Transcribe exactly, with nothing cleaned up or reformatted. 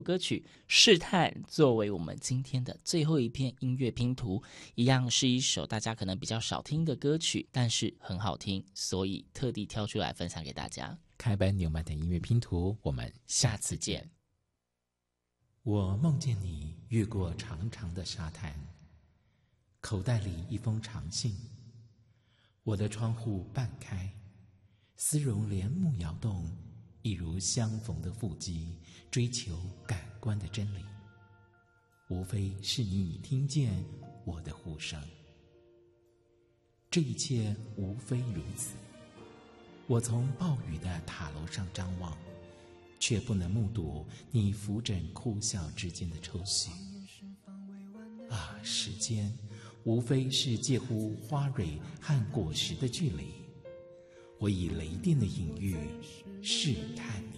歌曲试探作为我们今天的最后一片音乐拼图，一样是一首大家可能比较少听的歌曲，但是很好听，所以特地挑出来分享给大家。 开班纽曼的音乐拼图，我们下次见。我梦见你越过长长的沙滩，口袋里一封长信，我的窗户半开，丝绒帘幕摇动，一如相逢的腹肌，追求感官的真理，无非是你已听见我的呼声。这一切无非如此。我从暴雨的塔楼上张望，却不能目睹你扶枕哭笑之间的抽搐。啊，时间无非是介乎花蕊和果实的距离，我以雷电的隐喻试探